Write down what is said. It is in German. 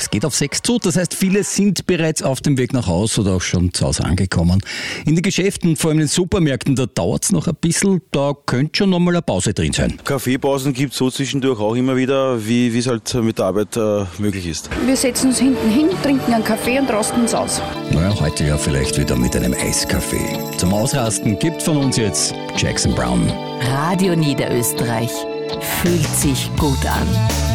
Es geht auf 6 zu, das heißt, viele sind bereits auf dem Weg nach Hause oder auch schon zu Hause angekommen. In den Geschäften, vor allem in den Supermärkten, da dauert es noch ein bisschen, da könnte schon nochmal eine Pause drin sein. Kaffeepausen gibt es so zwischendurch auch immer wieder, wie es halt mit der Arbeit möglich ist. Wir setzen uns hinten hin, trinken einen Kaffee und rasten uns aus. Naja, heute ja vielleicht wieder mit einem Eiskaffee. Zum Ausrasten gibt von uns jetzt Jackson Browne. Radio Niederösterreich. Fühlt sich gut an.